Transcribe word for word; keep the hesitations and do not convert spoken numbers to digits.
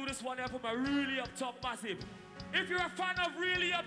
this one here for my really up top massive. If you're a fan of really up